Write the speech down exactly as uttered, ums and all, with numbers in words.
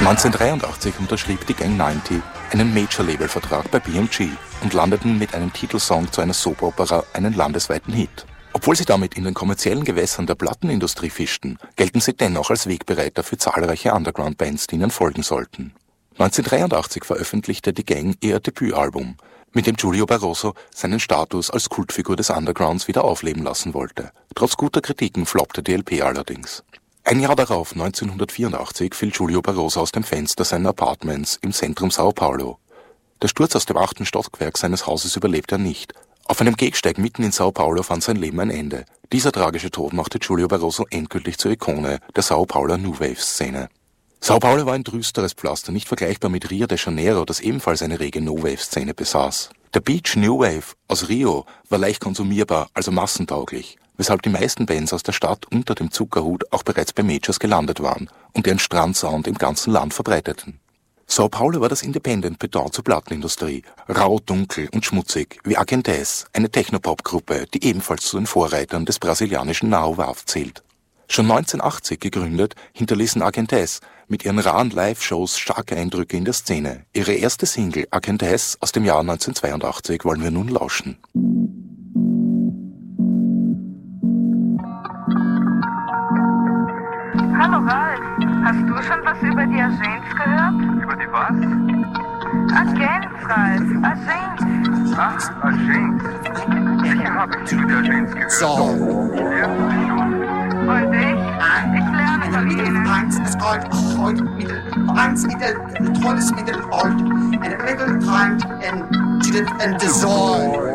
neunzehnhundertdreiundachtzig unterschrieb die Gang neunzig einen Major-Label-Vertrag bei B M G und landeten mit einem Titelsong zu einer Soap-Opera einen landesweiten Hit. Obwohl sie damit in den kommerziellen Gewässern der Plattenindustrie fischten, gelten sie dennoch als Wegbereiter für zahlreiche Underground-Bands, die ihnen folgen sollten. neunzehnhundertdreiundachtzig veröffentlichte die Gang ihr Debütalbum, mit dem Giulio Barroso seinen Status als Kultfigur des Undergrounds wieder aufleben lassen wollte. Trotz guter Kritiken floppte die L P allerdings. Ein Jahr darauf, neunzehnhundertvierundachtzig, fiel Giulio Barroso aus dem Fenster seiner Apartments im Zentrum Sao Paulo. Der Sturz aus dem achten Stockwerk seines Hauses überlebte er nicht. Auf einem Gehsteig mitten in Sao Paulo fand sein Leben ein Ende. Dieser tragische Tod machte Giulio Barroso endgültig zur Ikone der Sao Pauler New Wave-Szene. Sao Paulo war ein düsteres Pflaster, nicht vergleichbar mit Rio de Janeiro, das ebenfalls eine rege No-Wave-Szene besaß. Der Beach New Wave aus Rio war leicht konsumierbar, also massentauglich, weshalb die meisten Bands aus der Stadt unter dem Zuckerhut auch bereits bei Majors gelandet waren und ihren Strandsound im ganzen Land verbreiteten. Sao Paulo war das Independent-Pendant zur Plattenindustrie, rau, dunkel und schmutzig, wie Agentes, eine Technopop-Gruppe, die ebenfalls zu den Vorreitern des brasilianischen Now Wave zählt. Schon neunzehnhundertachtzig gegründet, hinterließen Agentes mit ihren raren Live-Shows starke Eindrücke in der Szene. Ihre erste Single, Agentes, aus dem Jahr neunzehnhundertzweiundachtzig, wollen wir nun lauschen. Hallo Ralf, hast du schon was über die Agents gehört? Über die was? Agents, Ralf, Agents. Ach, Agents. Sicher habe ich über die Agents gehört. So. Ja, schon. Und ich? Ich lerne von ihnen. Ein Gold, Goldmittel, Brandmittel, tolles Mittel, Gold, ein Mittel, Brand, ein Dissolve.